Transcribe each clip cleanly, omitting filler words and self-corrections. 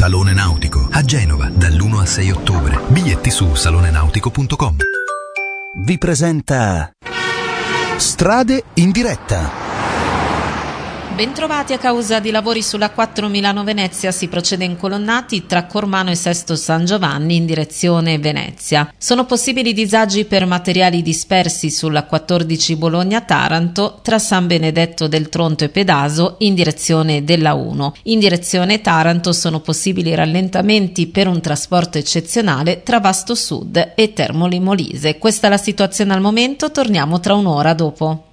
Salone Nautico a Genova dall'1 al 6 ottobre. Biglietti su salonenautico.com. Vi presenta Strade in diretta. Bentrovati. A causa di lavori sulla 4 Milano-Venezia si procede in colonnati tra Cormano e Sesto San Giovanni in direzione Venezia. Sono possibili disagi per materiali dispersi sulla 14 Bologna-Taranto tra San Benedetto del Tronto e Pedaso in direzione della 1. In direzione Taranto sono possibili rallentamenti per un trasporto eccezionale tra Vasto Sud e Termoli Molise. Questa è la situazione al momento, torniamo tra un'ora dopo.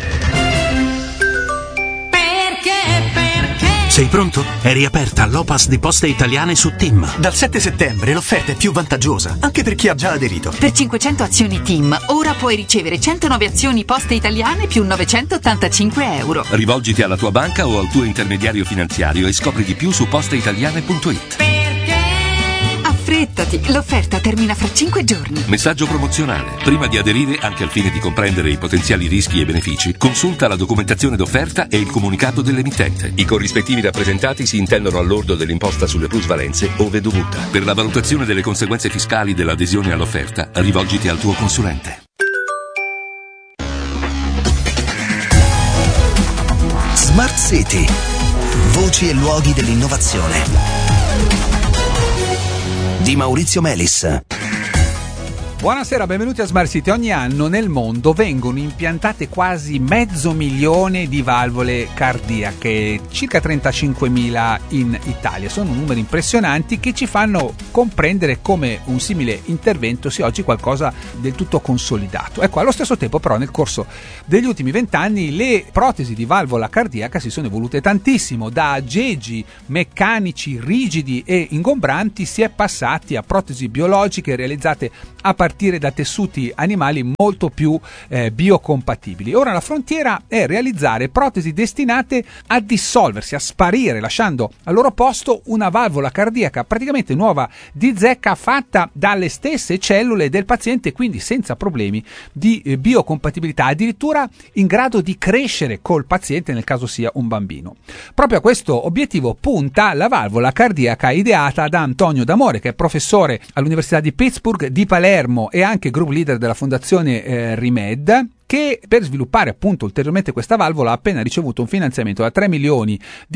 Sei pronto? È riaperta l'Opas di Poste Italiane su TIM. Dal 7 settembre l'offerta è più vantaggiosa, anche per chi ha già aderito. Per 500 azioni TIM, ora puoi ricevere 109 azioni Poste Italiane più 985 euro. Rivolgiti alla tua banca o al tuo intermediario finanziario e scopri di più su posteitaliane.it. Affrettati, l'offerta termina fra 5 giorni. Messaggio promozionale. Prima di aderire, anche al fine di comprendere i potenziali rischi e benefici, consulta la documentazione d'offerta e il comunicato dell'emittente. I corrispettivi rappresentati si intendono al lordo dell'imposta sulle plusvalenze ove dovuta. Per la valutazione delle conseguenze fiscali dell'adesione all'offerta, rivolgiti al tuo consulente. Smart City. Voci e luoghi dell'innovazione. Di Maurizio Melis. Buonasera, benvenuti a Smart City. Ogni anno nel mondo vengono impiantate quasi 500.000 di valvole cardiache, circa 35.000 in Italia. Sono numeri impressionanti che ci fanno comprendere come un simile intervento sia oggi qualcosa del tutto consolidato. Ecco, allo stesso tempo però nel corso degli ultimi 20 anni le protesi di valvola cardiaca si sono evolute tantissimo. Da aggeggi meccanici rigidi e ingombranti si è passati a protesi biologiche realizzate a partire da tessuti animali molto più biocompatibili. Ora la frontiera è realizzare protesi destinate a dissolversi, a sparire, lasciando al loro posto una valvola cardiaca praticamente nuova di zecca, fatta dalle stesse cellule del paziente, quindi senza problemi di biocompatibilità, addirittura in grado di crescere col paziente nel caso sia un bambino. Proprio a questo obiettivo punta la valvola cardiaca ideata da Antonio D'Amore, che è professore all'Università di Pittsburgh, di Palermo e anche group leader della fondazione Rimed, che per sviluppare appunto ulteriormente questa valvola ha appena ricevuto un finanziamento da $3 milioni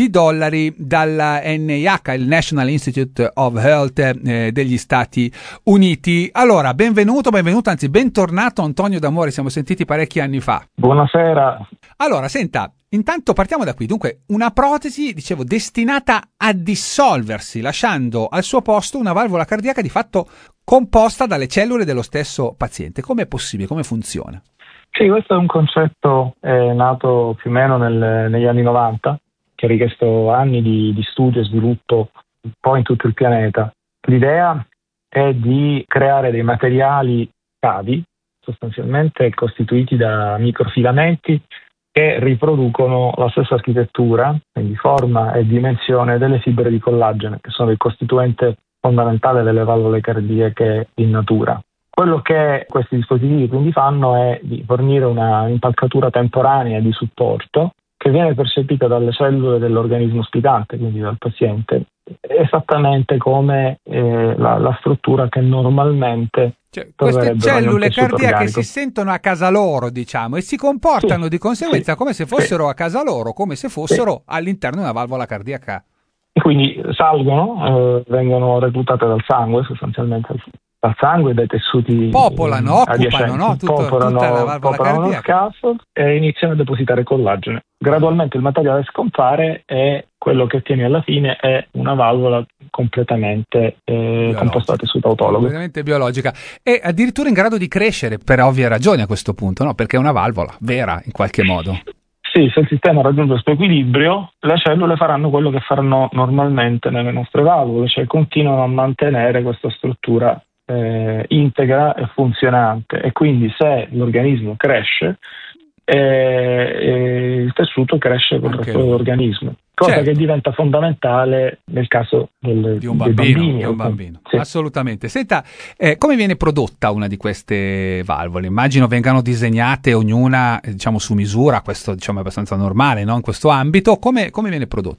dalla NIH, il National Institute of Health degli Stati Uniti. Allora, benvenuto, anzi bentornato Antonio D'Amore, siamo sentiti parecchi anni fa. Buonasera. Allora, senta, intanto partiamo da qui. Dunque, una protesi, dicevo, destinata a dissolversi, lasciando al suo posto una valvola cardiaca di fatto composta dalle cellule dello stesso paziente. Come è possibile? Come funziona? Sì, questo è un concetto nato più o meno negli anni 90, che ha richiesto anni di studio e sviluppo un po' in tutto il pianeta. L'idea è di creare dei materiali cavi, sostanzialmente costituiti da microfilamenti, che riproducono la stessa architettura, quindi forma e dimensione delle fibre di collagene, che sono il costituente fondamentale delle valvole cardiache in natura. Quello che questi dispositivi quindi fanno è di fornire una impalcatura temporanea di supporto che viene percepita dalle cellule dell'organismo ospitante, quindi dal paziente, esattamente come la struttura che normalmente queste cellule cardiache si sentono a casa loro, diciamo, e si comportano di conseguenza come se fossero a casa loro, come se fossero all'interno di una valvola cardiaca. E quindi salgono, vengono reclutate dal sangue, sostanzialmente dal sangue, dai tessuti popolano, occupano, no? Tutta la valvola cardiaca, lo scaffold e iniziano a depositare collagene. Gradualmente il materiale scompare e quello che ottieni alla fine è una valvola completamente composta da tessuto autologo. Completamente biologica e addirittura in grado di crescere per ovvie ragioni a questo punto, no? Perché è una valvola vera in qualche modo. Sì, se il sistema raggiunge questo equilibrio, le cellule faranno quello che faranno normalmente nelle nostre valvole, cioè continuano a mantenere questa struttura integra e funzionante, e quindi se l'organismo cresce, il tessuto cresce con il resto dell'organismo, cosa che diventa fondamentale nel caso di un bambino. Sì. Assolutamente. Senta, come viene prodotta una di queste valvole? Immagino vengano disegnate ognuna, diciamo, su misura. Questo, diciamo, è abbastanza normale, no? In questo ambito, come viene prodotta?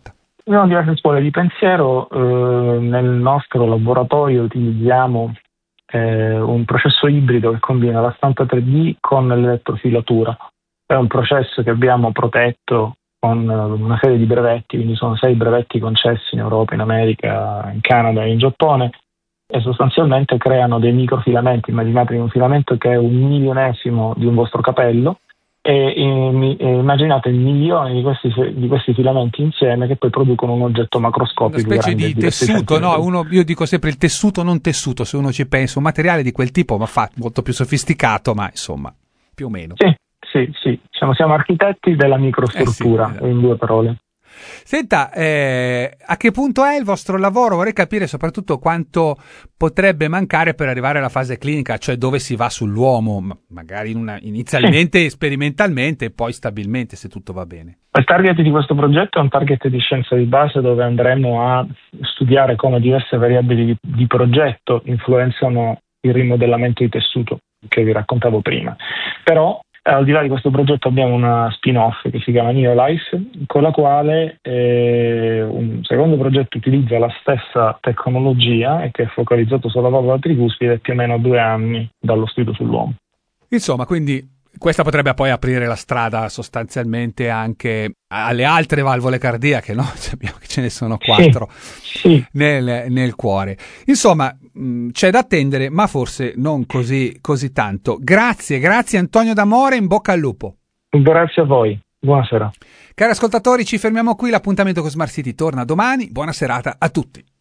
Ci sono diverse scuole di pensiero. Nel nostro laboratorio utilizziamo un processo ibrido che combina la stampa 3D con l'elettrofilatura. È un processo che abbiamo protetto con una serie di brevetti, quindi sono 6 brevetti concessi in Europa, in America, in Canada e in Giappone, e sostanzialmente creano dei microfilamenti. Immaginate un filamento che è 1/1000 di un vostro capello, e immaginate milioni di questi filamenti insieme che poi producono un oggetto macroscopico. Una specie di tessuto, no? Io dico sempre il tessuto non tessuto, se uno ci pensa, un materiale di quel tipo, ma molto più sofisticato, ma insomma, più o meno. Sì. Siamo architetti della microstruttura, in 2 parole. Senta, a che punto è il vostro lavoro? Vorrei capire soprattutto quanto potrebbe mancare per arrivare alla fase clinica, cioè dove si va sull'uomo, magari inizialmente sperimentalmente e poi stabilmente, se tutto va bene. Il target di questo progetto è un target di scienza di base, dove andremo a studiare come diverse variabili di progetto influenzano il rimodellamento di tessuto che vi raccontavo prima. Però al di là di questo progetto abbiamo una spin-off che si chiama Neolife, con la quale un secondo progetto utilizza la stessa tecnologia e che è focalizzato sulla valvola tricuspide, più o meno 2 anni dallo studio sull'uomo. Insomma, quindi questa potrebbe poi aprire la strada sostanzialmente anche alle altre valvole cardiache, no? Sappiamo che ce ne sono 4 nel cuore. Insomma, c'è da attendere, ma forse non così tanto. Grazie Antonio D'Amore, in bocca al lupo. Grazie a voi, buonasera. Cari ascoltatori, ci fermiamo qui, l'appuntamento con Smart City torna domani, buona serata a tutti.